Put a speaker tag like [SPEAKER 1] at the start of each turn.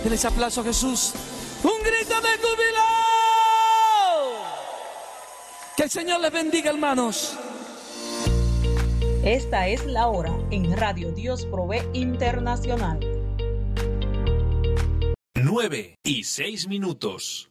[SPEAKER 1] Denle ese aplauso a Jesús. ¡Un grito de júbilo! Que el Señor les bendiga, hermanos.
[SPEAKER 2] Esta es la hora en Radio Dios Provee Internacional.
[SPEAKER 3] 9:06.